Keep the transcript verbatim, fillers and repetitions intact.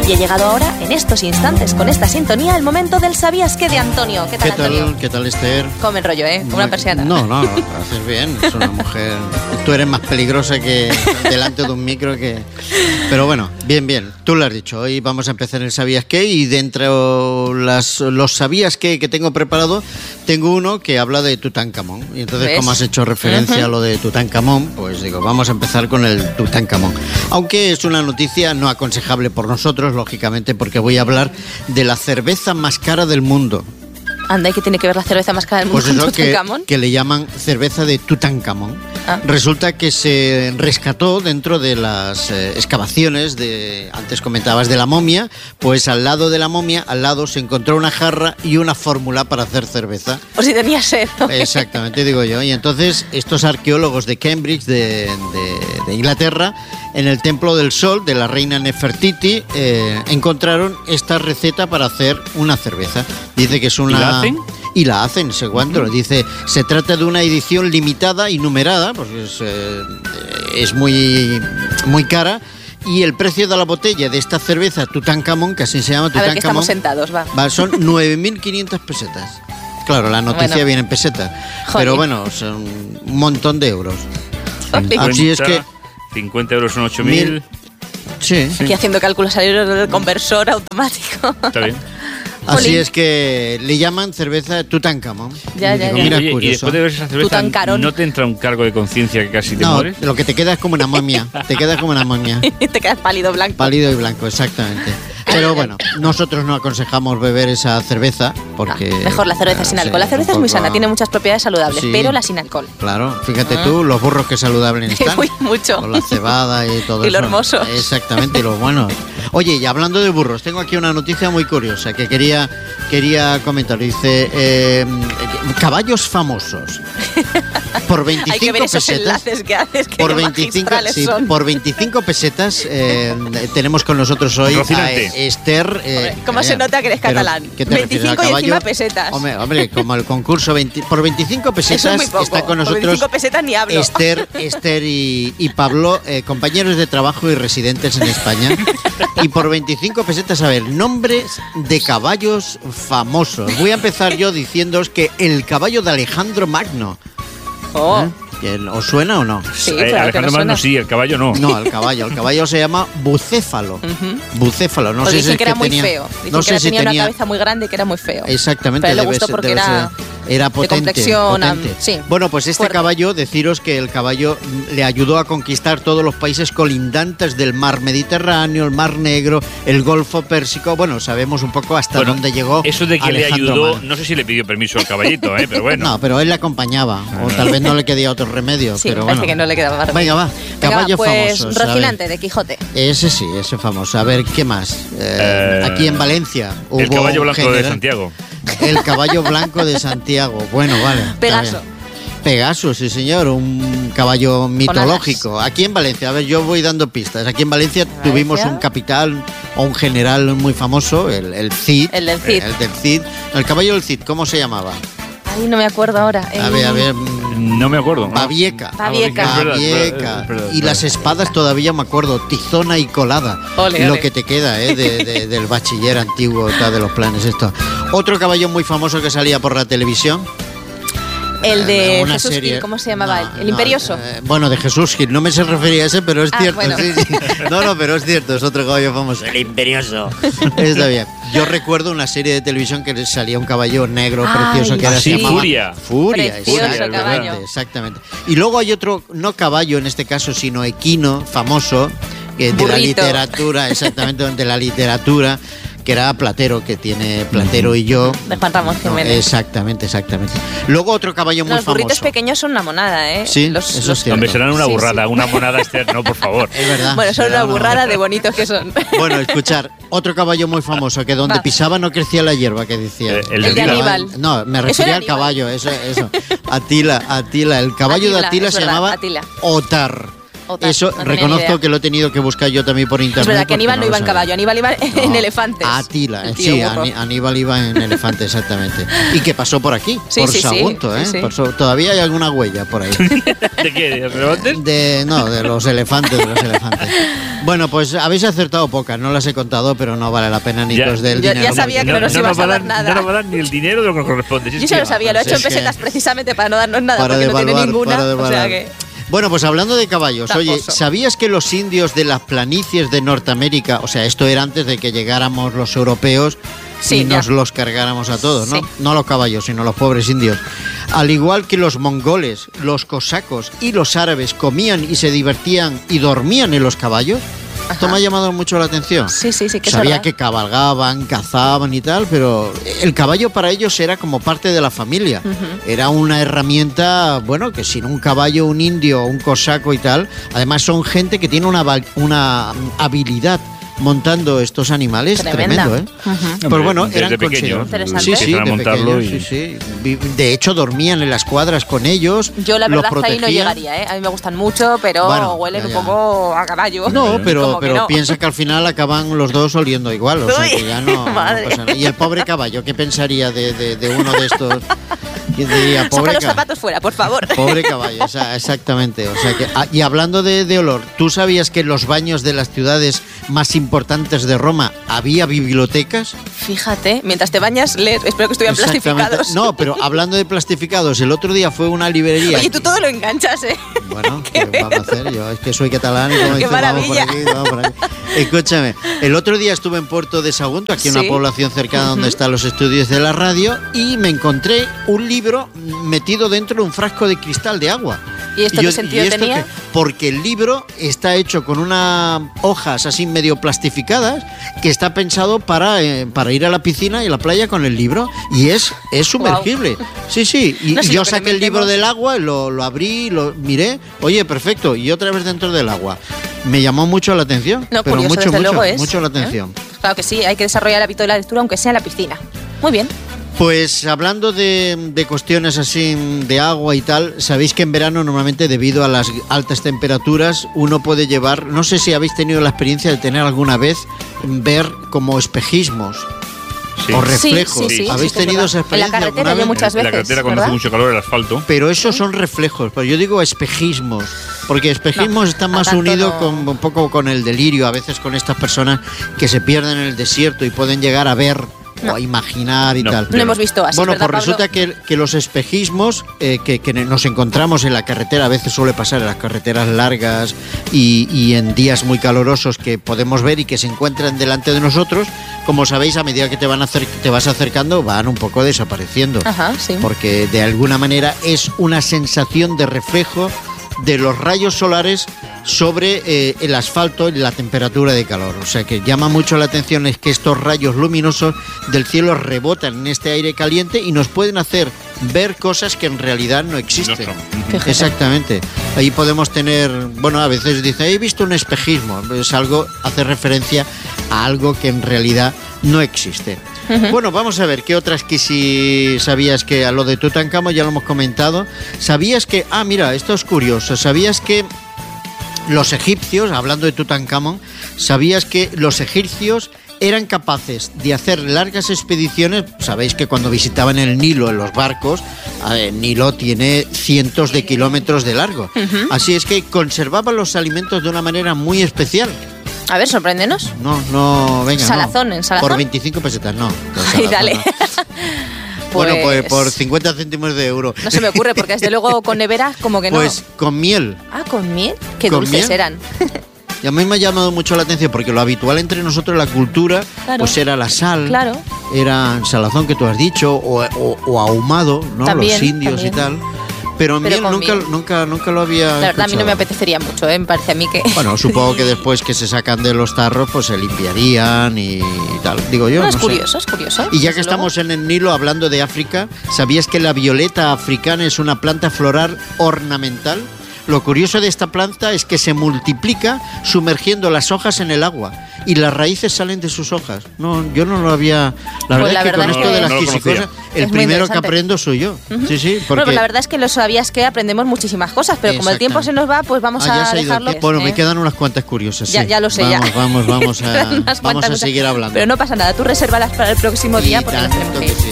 Y ha llegado ahora, en estos instantes, con esta sintonía, el momento del ¿sabías qué de Antonio? ¿Qué tal, ¿Qué tal, Antonio? ¿Qué tal, Esther? Come el rollo, ¿eh? Como una persiana. No, no, lo haces bien. Es una mujer... Tú eres más peligrosa que delante de un micro que... Pero bueno, bien, bien. Tú lo has dicho. Hoy vamos a empezar el ¿sabías qué? Y dentro las, los ¿sabías qué? Que tengo preparado, tengo uno que habla de Tutankamón. Y entonces, ¿ves? como has hecho referencia uh-huh. a lo de Tutankamón, pues digo, vamos a empezar con el Tutankamón. Aunque es una noticia no aconsejable por nosotros, lógicamente, porque voy a hablar de la cerveza más cara del mundo. Anda, ¿y qué tiene que ver la cerveza más cara del mundo pues con que, Tutankamón? que le llaman cerveza de Tutankamón. Ah. Resulta que se rescató dentro de las eh, excavaciones de, antes comentabas, de la momia, pues al lado de la momia, al lado se encontró una jarra y una fórmula para hacer cerveza. O si tenía sed, ¿no? Exactamente, digo yo. Y entonces estos arqueólogos de Cambridge, de, de, de Inglaterra, en el Templo del Sol de la reina Nefertiti, eh, encontraron esta receta para hacer una cerveza. Dice que es una... ¿Y la hacen? Y la hacen, se encuentra. Uh-huh. Dice, se trata de una edición limitada y numerada, porque es, eh, es muy, muy cara. Y el precio de la botella de esta cerveza Tutankamón, que así se llama Tutankamón... A ver, que estamos sentados, va. va son nueve mil quinientas pesetas. Claro, la noticia bueno. viene en pesetas. Jolín. Pero bueno, son un montón de euros. Jolín. Así es que... cincuenta euros son ocho mil. Sí. Aquí haciendo cálculos del conversor automático. Está bien. Así Jolín. es que le llaman cerveza Tutankamón. Ya, ya, Digo, ya. mira, Oye, y curioso. después de ver esa cerveza, Tutancarón. ¿no te entra un cargo de conciencia que casi te No, mueres? lo que te queda es como una momia. Te quedas como una momia. Te quedas pálido blanco. Pálido y blanco, exactamente. Pero bueno, nosotros no aconsejamos beber esa cerveza porque... Ah, mejor la cerveza sin alcohol. La cerveza es muy sana, tiene muchas propiedades saludables, Sí. pero la sin alcohol. Claro, fíjate tú, los burros que saludables están. Uy, mucho. Con la cebada y todo Y eso. lo hermoso. Exactamente, y lo bueno. Oye, y hablando de burros, tengo aquí una noticia muy curiosa que quería, quería comentar. Dice, eh, caballos famosos. Por veinticinco Hay que ver esos pesetas. enlaces que haces, que Por veinticinco, magistrales sí, son. por veinticinco pesetas eh, tenemos con nosotros hoy a Rocinante. Esther. Eh, Hombre, ¿cómo calla, se nota que eres pero, catalán? ¿qué te refieres, veinticinco a y encima caballo? pesetas. Hombre, hombre, como el concurso, veinte, por veinticinco pesetas Eso es muy poco. está con Por nosotros veinticinco pesetas ni hablo. Esther, Esther y, y Pablo, eh, compañeros de trabajo y residentes en España. Y por veinticinco pesetas, a ver, nombres de caballos famosos. Voy a empezar yo diciéndoos que el caballo de Alejandro Magno. Oh. ¿Eh? ¿Os suena o no? Sí, Eh, claro que Alejandro nos Magno suena. sí, el caballo no. No, el caballo. El caballo se llama bucéfalo. Ujú. Bucéfalo. No Pues sé dicen si es que era muy tenía, feo. Dicen no que sé era- si tenía, tenía una cabeza muy grande y que era muy feo. Exactamente. Pero le debe gustó ser- porque debe era ser- era potente, complexión, potente. sí, Bueno, pues este fuerte. caballo, deciros que el caballo le ayudó a conquistar todos los países colindantes del mar Mediterráneo, el mar Negro, el Golfo Pérsico. Bueno, sabemos un poco hasta Bueno, dónde llegó. Eso de que Alejandro le ayudó, Magno. no sé si le pidió permiso al caballito, ¿eh? Pero bueno. No, pero él le acompañaba. O tal vez no le quedaba otro remedio. Sí, pero parece bueno. que no le quedaba más Venga, remedio. va. Venga, Caballos pues famosos. a ver. Rocinante, de Quijote. Ese sí, ese famoso. A ver, ¿qué más? Eh, Eh, aquí en Valencia hubo El caballo un blanco de general- Santiago. El caballo blanco de Santiago. Bueno, vale. está Pegaso. bien. Pegaso, sí señor, un caballo mitológico. Aquí en Valencia, a ver, yo voy dando pistas. Aquí en Valencia Valencia. tuvimos un capitán o un general muy famoso, el, el Cid. El del Cid. El del Cid. El caballo del Cid, ¿cómo se llamaba? Ay, no me acuerdo ahora. A El- ver, a ver. mm, No me acuerdo. ¿no? Babieca. Babieca. Es verdad, es Babieca. verdad, es verdad, es Y verdad. las espadas todavía me acuerdo, tizona y colada. Ole, Lo ole. que te queda, ¿eh? de, de- del bachiller antiguo, tal, de los planes, esto. Otro caballo muy famoso que salía por la televisión. El de Una Jesús serie- Gil, ¿cómo se llamaba? No, él? el no, Imperioso. eh, bueno, de Jesús Gil, no me se refería a ese, pero es Ah, cierto. bueno. Sí, sí. No, no, pero es cierto, es otro caballo famoso, el Imperioso. Está bien. Yo recuerdo una serie de televisión que salía un caballo negro Ay, precioso que era sí, se llamaba Furia. Furia, Precioso exactamente, caballo. exactamente. Y luego hay otro, no caballo en este caso, sino equino, famoso, que de la Burrito. literatura, exactamente, de la literatura, que era Platero, que tiene Platero y yo. De Juan Ramón No, Jiménez. exactamente, exactamente. Luego otro caballo muy Los burritos famoso. pequeños son una monada, ¿eh? Sí, Los- eso los- es cierto. Hombre, serán una Sí, burrada, sí. una monada Esther, no, por favor. Es verdad. Bueno, son Era una burrada de bonitos que son. Bueno, escuchar, otro caballo muy famoso que donde Va. pisaba no crecía la hierba, que decía. Eh, el El de Aníbal. No, me Eso refería era al Aníbal. caballo, eso, eso. Atila, Atila. El caballo de Atila, Atila es se verdad, llamaba Atila. Otar. Otra, Eso no tenía ni reconozco idea. que lo he tenido que buscar yo también por internet. Es verdad que porque Aníbal no lo iba en sabía. caballo, Aníbal iba en No, elefantes. Atila, El tío sí, burro. Aní- Aníbal iba en elefante, exactamente. Y que pasó por aquí, Sí, por sí, sí, Sagunto, ¿eh? sí, sí. Pasó- todavía hay alguna huella por ahí. ¿De qué? ¿De los rebotes? De, no, de los elefantes, de los elefantes. Bueno, pues habéis acertado pocas, no las he contado, pero no vale la pena ni Ya. que os dé el Ya- ya dinero. sabía que no nos ibas va a dar dar nada. No nos va a dar ni el dinero de lo que nos corresponde. Si es Yo se que- lo sabía, lo he hecho en es que- pesetas precisamente para no darnos nada, Para porque no tiene devaluar, ninguna. para O sea devaluar. que. Bueno, pues hablando de caballos, oye, Tramposo. ¿sabías que los indios de las planicies de Norteamérica, o sea, esto era antes de que llegáramos los europeos Sí, y ya. nos los cargáramos a todos, ¿no? Sí. No los caballos, sino los pobres indios. Al igual que los mongoles, los cosacos y los árabes comían y se divertían y dormían en los caballos, esto me ha llamado mucho la atención. Sí, sí, sí, que es Sabía verdad. que cabalgaban, cazaban y tal, pero el caballo para ellos era como parte de la familia. Era una herramienta, bueno, que sin un caballo, un indio, un cosaco y tal, además son gente que tiene una, va- una habilidad montando estos animales Tremenda. tremendo, ¿eh? Ujú. Pero bueno, Desde eran pequeños, considerados. Interesante. Sí, sí, empiezan a de montarlo pequeños, y- sí, sí. Vi- De hecho, dormían en las cuadras con ellos. Yo la los verdad ahí no protegían. llegaría, ¿eh? A mí me gustan mucho, pero Bueno, huelen ya, un ya. poco a caballo. No, pero, Como que pero no. piensa que al final acaban los dos oliendo igual, o sea Uy, que ya no, no madre. pasa nada. Y el pobre caballo, ¿qué pensaría de, de- de uno de estos? ¿Qué diría? Saca Pobre, los ca- zapatos fuera, por favor. pobre caballo, o sea, exactamente. O sea que, ah, y hablando de, de olor, ¿tú sabías que en los baños de las ciudades más importantes de Roma había bibliotecas? Fíjate, mientras te bañas, lees. Espero que estuvieran Exactamente. plastificados. No, pero hablando de plastificados, el otro día fue una librería. Oye, tú todo lo enganchas, ¿eh? Bueno, Qué ¿qué vamos a hacer? Yo es que soy catalán y como Qué dice, vamos por maravilla. aquí, vamos por aquí. Escúchame, el otro día estuve en Puerto de Sagunto, aquí en Sí. una población cercana donde están los estudios de la radio, y me encontré un libro metido dentro de un frasco de cristal de agua. ¿Y esto qué sentido esto tenía? qué? Porque el libro está hecho con unas hojas así medio plastificadas que está pensado para, eh, para ir a la piscina y a la playa con el libro, y es, es sumergible. Sí, sí, y, No, y si yo lo que le saqué el libro metemos- del agua, lo, lo abrí, lo miré, oye, perfecto, y otra vez dentro del agua. Me llamó mucho la atención, No, pero curioso, mucho, desde mucho, luego es. mucho la ¿eh? atención. Pues claro que sí, hay que desarrollar el hábito de la lectura, aunque sea en la piscina. Muy bien. Pues hablando de, de cuestiones así de agua y tal, sabéis que en verano normalmente debido a las altas temperaturas uno puede llevar, no sé si habéis tenido la experiencia de tener alguna vez ver como espejismos Sí. o reflejos. Sí, sí, sí, ¿Habéis sí, que es tenido verdad. esa En la experiencia carretera alguna yo vez? muchas En la veces, carretera cuando ¿verdad? hace mucho calor el asfalto. Pero esos son reflejos, pero yo digo espejismos, porque espejismos No, están a más tanto unidos no. con un poco con el delirio, a veces con estas personas que se pierden en el desierto y pueden llegar a ver o a imaginar y No. tal. No hemos visto así, Bueno, ¿verdad, pues Pablo? resulta que, que los espejismos eh, que, que nos encontramos en la carretera, a veces suele pasar en las carreteras largas y, y en días muy calurosos que podemos ver y que se encuentran delante de nosotros, como sabéis, a medida que te, van a acer- te vas acercando, van un poco desapareciendo. Ajá, sí. Porque de alguna manera es una sensación de reflejo de los rayos solares sobre eh, el asfalto y la temperatura de calor. O sea que llama mucho la atención es que estos rayos luminosos del cielo rebotan en este aire caliente y nos pueden hacer ver cosas que en realidad no existen. No son. Fíjate. Exactamente. Ahí podemos tener, bueno, a veces dice, he visto un espejismo. Es algo, hace referencia a algo que en realidad no existe. Bueno, vamos a ver qué otras que si sabías que a lo de Tutankamón ya lo hemos comentado. ¿Sabías que, ah, mira, esto es curioso, ¿sabías que los egipcios, hablando de Tutankamón, sabías que los egipcios eran capaces de hacer largas expediciones? Sabéis que cuando visitaban el Nilo en los barcos, a ver, el Nilo tiene cientos de kilómetros de largo. Así es que conservaban los alimentos de una manera muy especial. A ver, sorpréndenos. No, no, venga. Salazón, no. ¿en salazón? Por veinticinco pesetas, no. Por Ay, salazón, dale. no. Bueno, pues por cincuenta céntimos de euro. No se me ocurre, porque desde luego con nevera como que no. Pues con miel. Ah, ¿con miel? Qué ¿Con dulces miel? eran. Y a mí me ha llamado mucho la atención porque lo habitual entre nosotros, la cultura, Claro. pues era la sal, Claro. era salazón que tú has dicho, o, o- o ahumado, ¿no? También, Los indios también. y tal. Pero, Pero miel con nunca, miel. nunca, nunca lo había. La verdad, a mí no me escuchado. apetecería mucho, ¿eh? Me parece a mí que... Bueno, supongo que después que se sacan de los tarros, pues se limpiarían y, tal. Digo yo. No, no es sé. curioso, es curioso. Y ya desde que luego. estamos en el Nilo hablando de África, ¿sabías que la violeta africana es una planta floral ornamental? lo curioso de esta planta es que se multiplica sumergiendo las hojas en el agua y las raíces salen de sus hojas. No, yo no lo había... La Pues verdad la es que verdad con es esto que- de las No lo quisicosas, conocía. el Es muy primero que interesante. aprendo soy yo. Sí, sí, porque... Bueno, pues la verdad es que lo sabías que aprendemos muchísimas cosas, pero como el tiempo se nos va, pues vamos Ah, ya a se ha ido el dejarlo. tiempo. Bueno, ¿eh? me quedan unas cuantas curiosas. Ya, sí. ya lo sé, vamos, ya. Vamos, vamos, Quedan a, unas vamos cuantas a cosas. seguir hablando. Pero no pasa nada, tú resérvalas para el próximo Y día porque nos tanto tenemos que que ir. sí.